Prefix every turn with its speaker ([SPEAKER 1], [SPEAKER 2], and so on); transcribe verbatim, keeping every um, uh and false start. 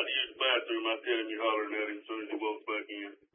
[SPEAKER 1] to use the bathroom, I tell him you're hollering at him as soon as he walks back in.